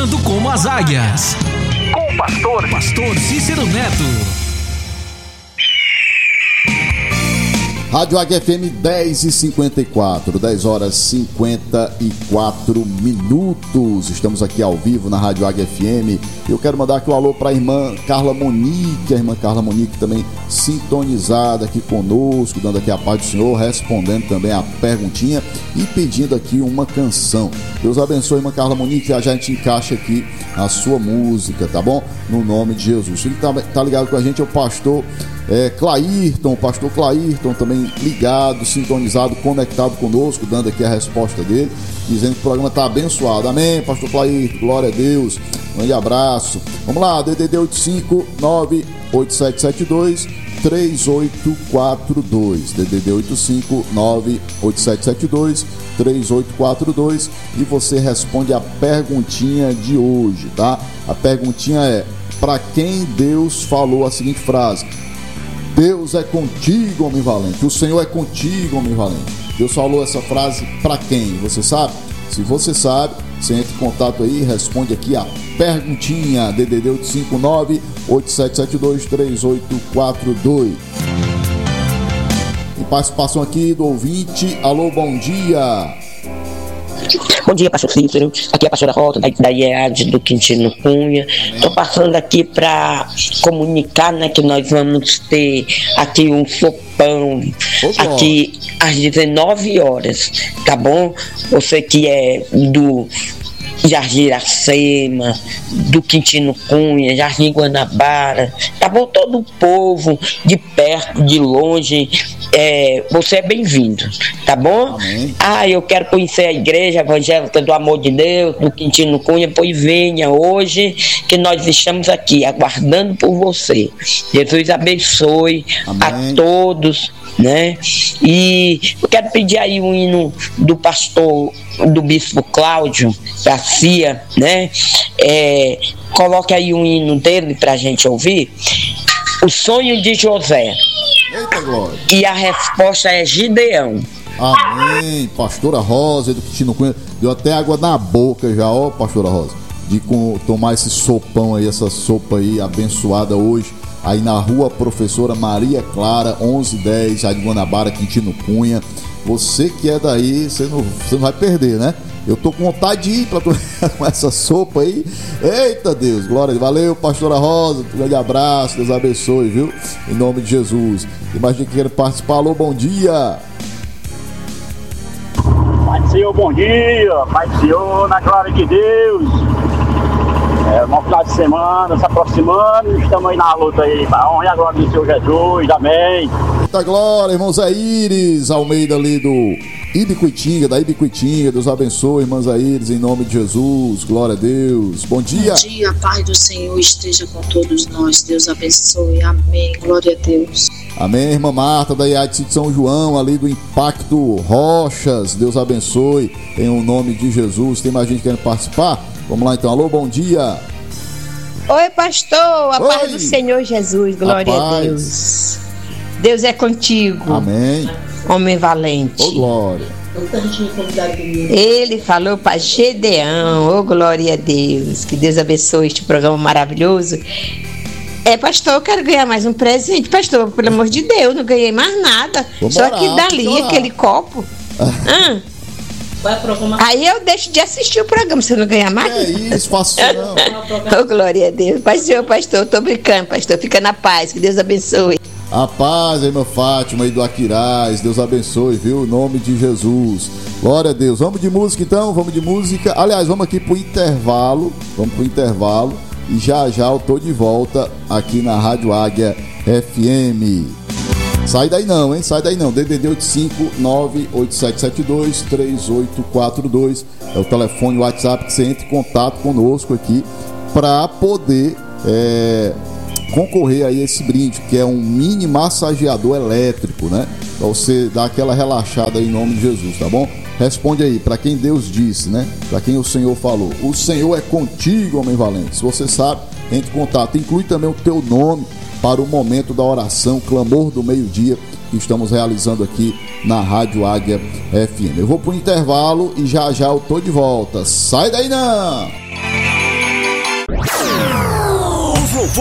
voando como as águias. Com o pastor Cícero Neto. Rádio Águia FM 10h54, 10 horas 54 minutos. Estamos aqui ao vivo na Rádio Águia FM. Eu quero mandar aqui um alô para a irmã Carla Monique, também sintonizada aqui conosco, dando aqui a paz do Senhor, respondendo também a perguntinha e pedindo aqui uma canção. Deus abençoe, irmã Carla Monique, já a gente encaixa aqui a sua música, tá bom? No nome de Jesus. Quem tá ligado com a gente é o pastor Clairton, pastor Clairton também ligado, sintonizado, conectado conosco, dando aqui a resposta dele, dizendo que o programa está abençoado. Amém, pastor Clairton, glória a Deus, um grande abraço. Vamos lá, DDD 859-8772 3842, DDD 859-8772 3842, e você responde a perguntinha de hoje, tá? A perguntinha é: para quem Deus falou a seguinte frase: Deus é contigo, homem valente. O Senhor é contigo, homem valente. Deus falou essa frase para quem? Você sabe? Se você sabe, você entra em contato aí e responde aqui a perguntinha. DDD 859-8772-3842. E participação aqui do ouvinte. Alô, bom dia. Bom dia, pastor Cícero. Aqui é a pastora Rosa, da IEAD do Quintino Cunha. Estou passando aqui para comunicar, né, que nós vamos ter aqui um sopão aqui às 19 horas, tá bom? Você que é do Jardim Iracema, do Quintino Cunha, Jardim Guanabara, tá bom? Todo o povo, de perto, de longe, você é bem-vindo, tá bom? Amém. Eu quero conhecer a Igreja Evangélica do Amor de Deus, do Quintino Cunha, pois venha hoje, que nós estamos aqui aguardando por você. Jesus abençoe. Amém. A todos, né? E eu quero pedir aí um hino do pastor, do bispo Cláudio Garcia, né? Coloque aí um hino dele pra gente ouvir. O sonho de José. Eita glória. E a resposta é Gideão. Amém. Pastora Rosa do Quintino Cunha, deu até água na boca já, ó, pastora Rosa, de tomar esse sopão aí, essa sopa aí abençoada hoje, aí na rua Professora Maria Clara, 1110, Jardim Guanabara, Quintino Cunha. Você que é daí, você não vai perder, né? Eu tô com vontade de ir pra com essa sopa aí. Eita Deus, glória a Deus. Valeu, pastora Rosa, um grande abraço, Deus abençoe, viu? Em nome de Jesus. Imagina que quer participar. Alô, bom dia. Pai do Senhor, bom dia. Pai do Senhor, na glória de Deus. Bom final de semana, se aproximando, estamos aí na luta aí, para honra e a glória do Senhor Jesus, amém. Muita glória, irmão Zé Iris Almeida ali do Ibicuitinga, da Ibicuitinga. Deus abençoe, irmã Zé Iris, em nome de Jesus, glória a Deus. Bom dia. Bom dia, a paz do Senhor esteja com todos nós, Deus abençoe, amém, glória a Deus. Amém, irmã Marta da IAD de São João, ali do Impacto Rochas, Deus abençoe, em o nome de Jesus. Tem mais gente querendo participar? Vamos lá então, alô, bom dia. Oi, pastor, a paz do Senhor Jesus, glória a Deus. Deus é contigo. Amém. Homem valente. Ô, glória. Ele falou para Gedeão, ô, glória a Deus. Que Deus abençoe este programa maravilhoso. Pastor, eu quero ganhar mais um presente. Pastor, pelo amor de Deus, não ganhei mais nada. Vamos só orar, que dali, aquele copo. Aí eu deixo de assistir o programa, se eu não ganhar mais. É isso, faço não. Oh, glória a Deus. Paz do Senhor, pastor, eu tô brincando, pastor. Fica na paz, que Deus abençoe. A paz, irmã Fátima aí do Aquiraz, Deus abençoe, viu? Em nome de Jesus. Glória a Deus. Vamos de música então, vamos de música. Aliás, vamos aqui pro intervalo. E já eu tô de volta aqui na Rádio Águia FM. Sai daí não, hein? Sai daí não. DDD 859-8772-3842 é o telefone, o WhatsApp, que você entra em contato conosco aqui para poder concorrer aí a esse brinde, que é um mini massageador elétrico, né? Pra você dar aquela relaxada aí em nome de Jesus, tá bom? Responde aí, para quem Deus disse, né? Para quem o Senhor falou. O Senhor é contigo, homem valente. Se você sabe, entre em contato. Inclui também o teu nome para o momento da oração, clamor do meio-dia, que estamos realizando aqui na Rádio Águia FM. Eu vou pro intervalo e já eu tô de volta. Sai daí não!